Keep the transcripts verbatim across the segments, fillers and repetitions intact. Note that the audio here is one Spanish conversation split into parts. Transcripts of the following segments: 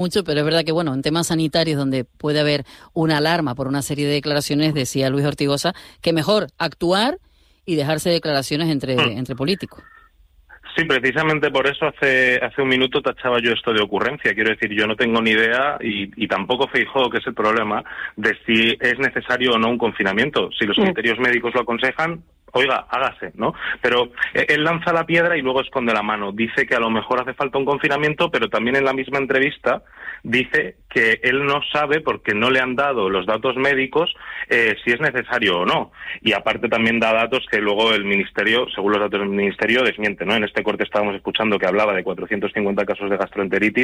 mucho, pero es verdad que, bueno, en temas sanitarios donde puede haber una alarma por una serie de declaraciones, decía Luis Ortigosa, que mejor actuar y dejarse declaraciones entre, hmm. entre políticos. Sí, precisamente por eso hace hace un minuto tachaba yo esto de ocurrencia. Quiero decir, yo no tengo ni idea, y, y tampoco Feijóo, que es el problema, de si es necesario o no un confinamiento. Si los criterios médicos lo aconsejan, oiga, hágase, ¿no? Pero él lanza la piedra y luego esconde la mano. Dice que a lo mejor hace falta un confinamiento, pero también en la misma entrevista dice que él no sabe, porque no le han dado los datos médicos, eh, si es necesario o no. Y aparte también da datos que luego el Ministerio, según los datos del Ministerio, desmiente, ¿no? En este corte estábamos escuchando que hablaba de cuatrocientos cincuenta casos de gastroenteritis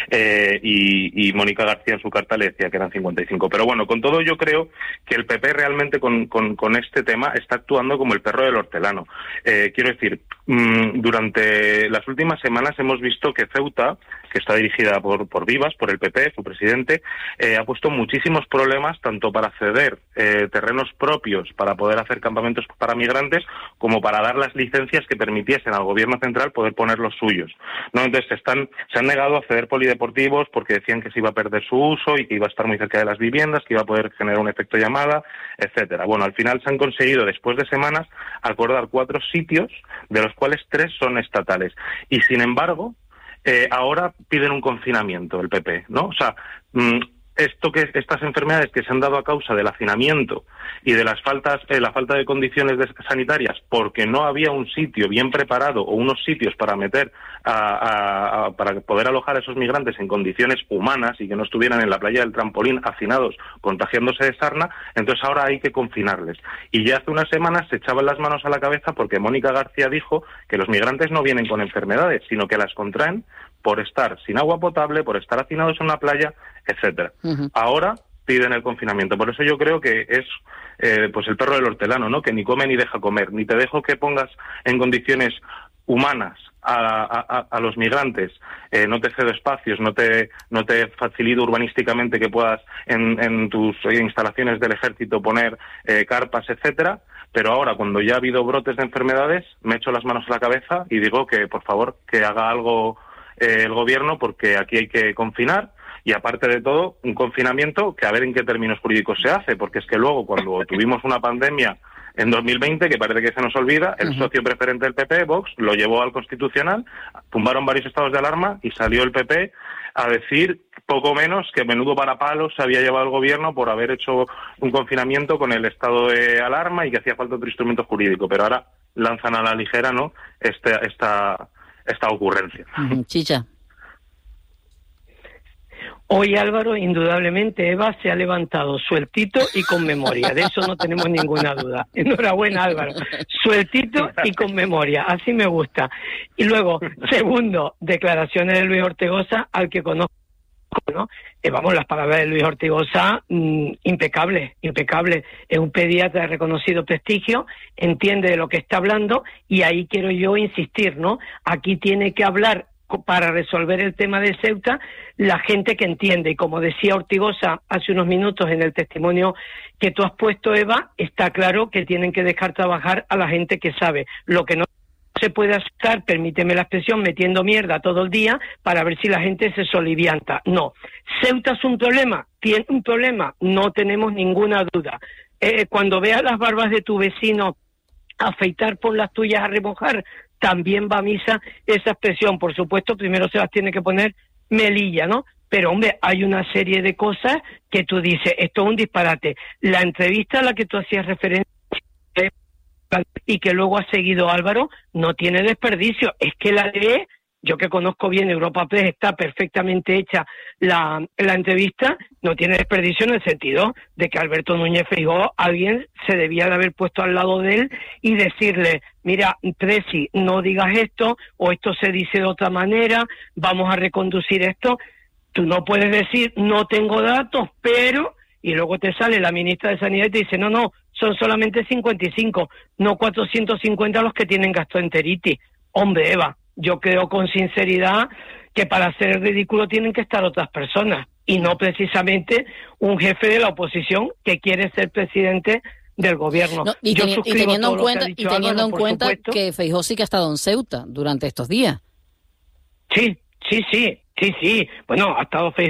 eh, y, y Mónica García en su carta le decía que eran cincuenta y cinco. Pero bueno, con todo yo creo que el P P realmente con, con, con este tema está actuando como el perro del hortelano. Eh, quiero decir, mmm, durante las últimas semanas hemos visto que Ceuta, que está dirigida por, por Vivas, por el P P, su presidente, eh, ha puesto muchísimos problemas tanto para ceder eh, terrenos propios para poder hacer campamentos para migrantes, como para dar las licencias que permitiesen al gobierno central poder poner los suyos, ¿no? Entonces están, se han negado a ceder polideportivos porque decían que se iba a perder su uso y que iba a estar muy cerca de las viviendas, que iba a poder generar un efecto llamada, etcétera. Bueno, al final se han conseguido, después de semanas, acordar cuatro sitios, de los cuales tres son estatales. Y sin embargo, Eh, ahora piden un confinamiento el P P, ¿no? O sea, mmm, esto que estas enfermedades que se han dado a causa del hacinamiento y de las faltas, eh, la falta de condiciones de, sanitarias, porque no había un sitio bien preparado o unos sitios para meter a, a, a, para poder alojar a esos migrantes en condiciones humanas y que no estuvieran en la playa del Trampolín hacinados, contagiándose de sarna, entonces ahora hay que confinarles. Y ya hace unas semanas se echaban las manos a la cabeza porque Mónica García dijo que los migrantes no vienen con enfermedades, sino que las contraen por estar sin agua potable, por estar hacinados en una playa, etcétera. Uh-huh. Ahora piden el confinamiento. Por eso yo creo que es eh, pues el perro del hortelano, ¿no? Que ni come ni deja comer. Ni te dejo que pongas en condiciones humanas a, a, a los migrantes, eh, no te cedo espacios, no te no te facilito urbanísticamente que puedas en, en tus instalaciones del ejército poner eh, carpas, etcétera. Pero ahora, cuando ya ha habido brotes de enfermedades, me echo las manos a la cabeza y digo que, por favor, que haga algo eh, el gobierno, porque aquí hay que confinar. Y aparte de todo, un confinamiento que a ver en qué términos jurídicos se hace, porque es que luego cuando tuvimos una pandemia en dos mil veinte, que parece que se nos olvida, el uh-huh. socio preferente del P P, Vox, lo llevó al Constitucional, tumbaron varios estados de alarma y salió el P P a decir poco menos que menudo parapalos se había llevado el gobierno por haber hecho un confinamiento con el estado de alarma y que hacía falta otro instrumento jurídico. Pero ahora lanzan a la ligera, ¿no?, este, esta, esta ocurrencia. Uh-huh. Chicha. Hoy, Álvaro, indudablemente Eva se ha levantado sueltito y con memoria, de eso no tenemos ninguna duda. Enhorabuena, Álvaro, sueltito y con memoria, así me gusta. Y luego, segundo, declaraciones de Luis Ortigosa, al que conozco, ¿no? Eh, vamos, las palabras de Luis Ortigosa, mmm, impecable, impecable. Es un pediatra de reconocido prestigio, entiende de lo que está hablando, y ahí quiero yo insistir, ¿no? Aquí tiene que hablar para resolver el tema de Ceuta la gente que entiende, y como decía Ortigosa hace unos minutos en el testimonio que tú has puesto, Eva, está claro que tienen que dejar trabajar a la gente que sabe. Lo que no se puede hacer, permíteme la expresión, metiendo mierda todo el día para ver si la gente se solivianta. No. ¿Ceuta es un problema? ¿Tiene un problema? No tenemos ninguna duda. Eh, cuando veas las barbas de tu vecino afeitar, por las tuyas a remojar, también va a misa esa expresión. Por supuesto, primero se las tiene que poner Melilla, ¿no? Pero, hombre, hay una serie de cosas que tú dices, esto es un disparate. La entrevista a la que tú hacías referencia y que luego ha seguido Álvaro, no tiene desperdicio. Es que la lee, yo que conozco bien Europa Press, está perfectamente hecha la, la entrevista, no tiene desperdicio en el sentido de que Alberto Núñez Feijóo, alguien se debía de haber puesto al lado de él y decirle, mira, Tresi, no digas esto, o esto se dice de otra manera, vamos a reconducir esto. Tú no puedes decir, no tengo datos, pero, y luego te sale la ministra de Sanidad y te dice, no, no, son solamente cincuenta y cinco, no cuatrocientos cincuenta los que tienen gastroenteritis. Hombre, Eva, yo creo con sinceridad que para hacer el ridículo tienen que estar otras personas y no precisamente un jefe de la oposición que quiere ser presidente del gobierno. No, y, teni- y teniendo en cuenta, y teniendo Álvaro, en cuenta que Feijóo sí que ha estado en Ceuta durante estos días. Sí, sí, sí, Sí, sí, bueno, ha estado